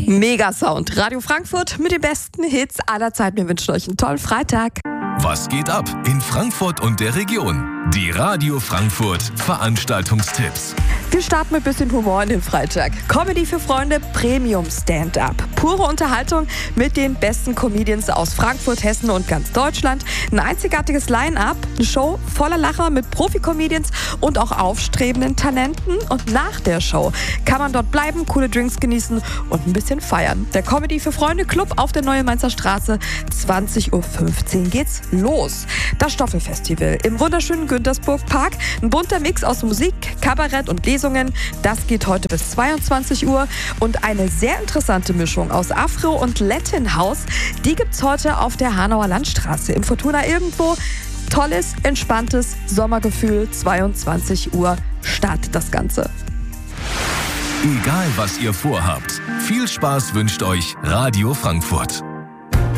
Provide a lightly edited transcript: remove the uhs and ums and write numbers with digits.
Megasound. Radio Frankfurt mit den besten Hits aller Zeiten. Wir wünschen euch einen tollen Freitag. Was geht ab in Frankfurt und der Region? Die Radio Frankfurt Veranstaltungstipps. Wir starten mit ein bisschen Humor in den Freitag. Comedy für Freunde, Premium Stand-Up. Pure Unterhaltung mit den besten Comedians aus Frankfurt, Hessen und ganz Deutschland. Ein einzigartiges Line-Up, eine Show voller Lacher mit Profi-Comedians und auch aufstrebenden Talenten. Und nach der Show kann man dort bleiben, coole Drinks genießen und ein bisschen feiern. Der Comedy für Freunde Club auf der Neue Mainzer Straße, 20:15 Uhr geht's los. Das Stoffelfestival im wunderschönen Güntersburg Park. Ein bunter Mix aus Musik, Kabarett und Lesungen. Das geht heute bis 22 Uhr. Und eine sehr interessante Mischung aus Afro und Latin House, die gibt's heute auf der Hanauer Landstraße im Fortuna irgendwo. Tolles, entspanntes Sommergefühl. 22 Uhr startet das Ganze. Egal was ihr vorhabt, viel Spaß wünscht euch Radio Frankfurt.